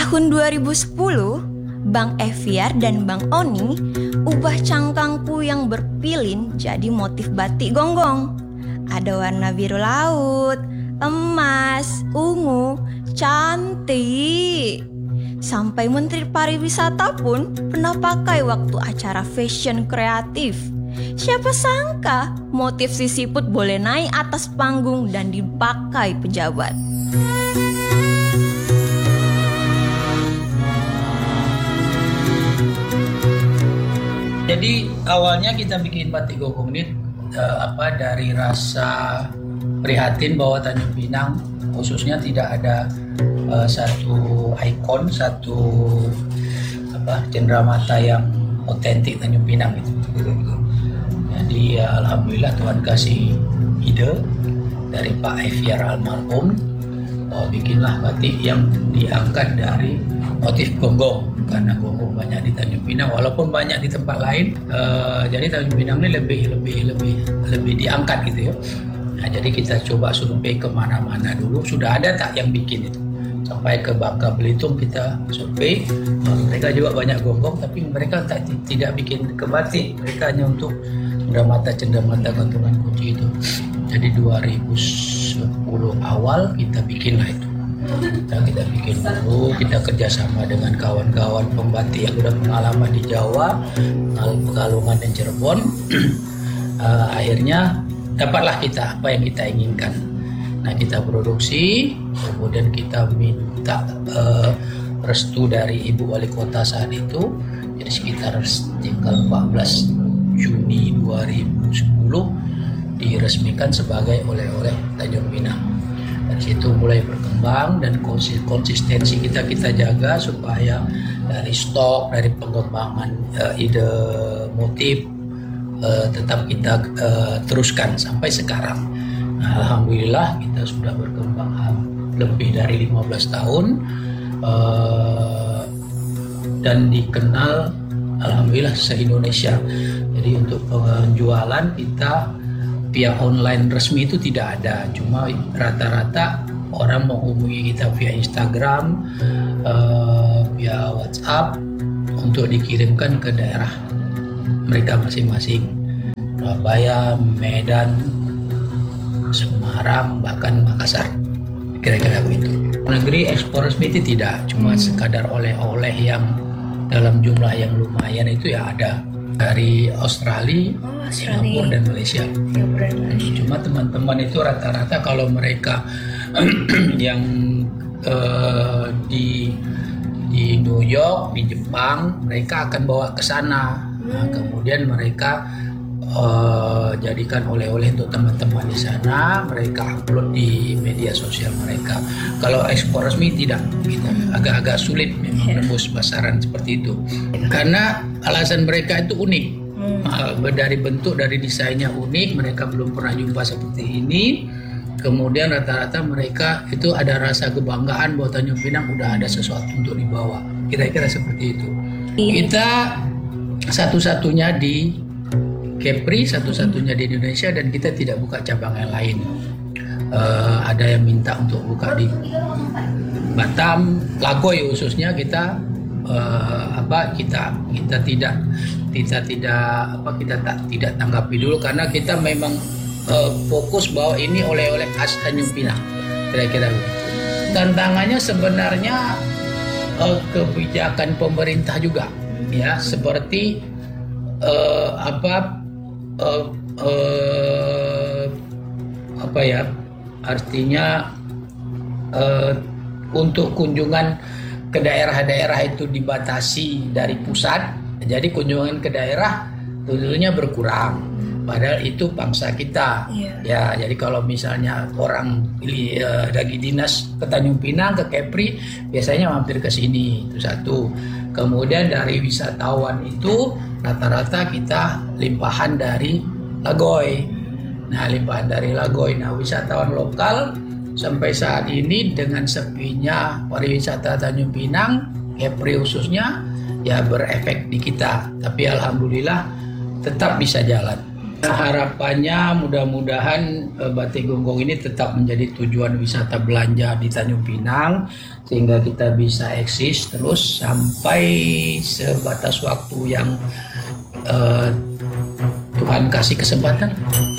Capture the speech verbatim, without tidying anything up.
Tahun dua ribu sepuluh, Bang Eviar dan Bang Oni ubah cangkangku yang berpilin jadi motif batik gonggong. Ada warna biru laut, emas, ungu, cantik. Sampai Menteri Pariwisata pun pernah pakai waktu acara fashion kreatif. Siapa sangka motif sisiput boleh naik atas panggung dan dipakai pejabat. Jadi awalnya kita bikin batik gonggong ini uh, apa dari rasa prihatin bahwa Tanjung Pinang khususnya tidak ada uh, satu ikon, satu apa cenderamata yang otentik Tanjung Pinang itu. Jadi ya, alhamdulillah Tuhan kasih ide dari Pak Eviar almarhum, bahwa bikinlah batik yang diangkat dari motif gonggong, karena gonggong banyak di Tanjung Pinang walaupun banyak di tempat lain. Uh, jadi Tanjung Pinang ini lebih lebih lebih lebih diangkat gitu ya. Nah, jadi kita coba survei kemana-mana dulu, sudah ada tak yang bikin itu, sampai ke Bangka Belitung kita survei. Uh, mereka juga banyak gonggong tapi mereka tak, tidak bikin ke batik, mereka hanya untuk cenderamata cenderamata gantungan kunci itu. Jadi dua ribu sepuluh awal kita bikinlah itu. Kita, kita bikin dulu, kita kerjasama dengan kawan-kawan pembatik yang udah pengalaman di Jawa, Pekalongan dan Cirebon. uh, akhirnya dapatlah kita apa yang kita inginkan. Nah, kita produksi, kemudian kita minta uh, restu dari Ibu Wali Kota saat itu. Jadi sekitar tanggal empat belas Juni dua ribu sepuluh diresmikan sebagai oleh-oleh Tanjung Pinang. Dari situ mulai berkembang dan konsistensi kita kita jaga supaya dari stok, dari pengembangan uh, ide motif uh, tetap kita uh, teruskan sampai sekarang. Nah, alhamdulillah kita sudah berkembang lebih dari lima belas tahun uh, dan dikenal alhamdulillah se-Indonesia. Jadi untuk penjualan kita via online resmi itu tidak ada, cuma rata-rata orang menghubungi kita via Instagram, uh, via WhatsApp untuk dikirimkan ke daerah mereka masing-masing, Surabaya, Medan, Semarang, bahkan Makassar, kira-kira begitu. Negeri ekspor resmi itu tidak, cuma sekadar oleh-oleh yang dalam jumlah yang lumayan itu ya ada. Dari Australia, oh, Singapura dan Malaysia. Singapura dan Malaysia. Cuma teman-teman itu rata-rata kalau mereka yang uh, di di New York, di Jepang, mereka akan bawa ke sana. Nah, kemudian mereka uh, jadikan oleh-oleh untuk teman-teman di sana, mereka upload di media sosial mereka. Kalau ekspor resmi tidak, gitu. Agak-agak sulit memang menembus pasaran seperti itu. Karena alasan mereka itu unik, hmm. dari bentuk, dari desainnya unik, mereka belum pernah jumpa seperti ini. Kemudian rata-rata mereka itu ada rasa kebanggaan bahwa Tanjung Pinang udah ada sesuatu untuk dibawa, kira-kira seperti itu. Kita satu-satunya di Kepri, satu-satunya di Indonesia, dan kita tidak buka cabang yang lain. Uh, ada yang minta untuk buka di Batam, Lagoy khususnya, kita uh, apa kita kita tidak kita tidak apa kita tak tidak tanggapi dulu karena kita memang uh, fokus bahwa ini oleh-oleh khas Tanjung Pinang, kira-kira begitu. Tantangannya sebenarnya uh, kebijakan pemerintah juga, ya, seperti uh, apa uh, uh, apa ya artinya uh, untuk kunjungan ke daerah-daerah itu dibatasi dari pusat, jadi kunjungan ke daerah tentunya berkurang. Padahal itu bangsa kita, yeah. Ya. Jadi kalau misalnya orang pilih uh, lagi dinas ke Tanjung Pinang, ke Kepri, biasanya mampir ke sini, itu satu. Kemudian dari wisatawan itu rata-rata kita limpahan dari Lagoy. Nah, limpahan dari Lagoy. Nah, wisatawan lokal sampai saat ini dengan sepinya pariwisata Tanjung Pinang, Kepri khususnya, ya berefek di kita. Tapi alhamdulillah tetap bisa jalan. Harapannya mudah-mudahan uh, Batik Gonggong ini tetap menjadi tujuan wisata belanja di Tanjung Pinang, sehingga kita bisa eksis terus sampai sebatas waktu yang uh, Tuhan kasih kesempatan.